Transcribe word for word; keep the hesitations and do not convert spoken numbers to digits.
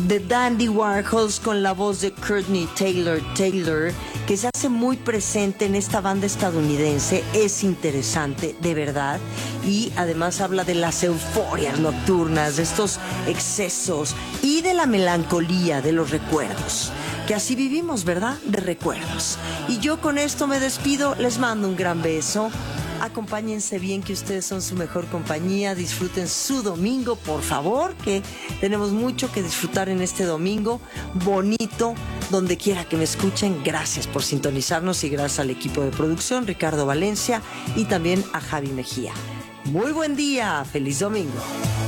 The Dandy Warhols con la voz de Courtney Taylor Taylor, que se hace muy presente en esta banda estadounidense. Es interesante, de verdad, y además habla de las euforias nocturnas, de estos excesos y de la melancolía de los recuerdos, que así vivimos, ¿verdad? De recuerdos. Y yo con esto me despido, les mando un gran beso. Acompáñense bien, que ustedes son su mejor compañía. Disfruten su domingo, por favor, que tenemos mucho que disfrutar en este domingo bonito, donde quiera que me escuchen. Gracias por sintonizarnos y gracias al equipo de producción, Ricardo Valencia, y también a Javi Mejía. Muy buen día, feliz domingo.